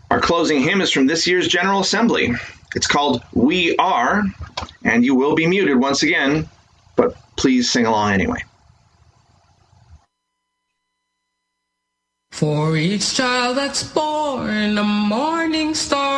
Our closing hymn is from this year's General Assembly. It's called We Are, and you will be muted once again, but please sing along anyway. For each child that's born, a morning star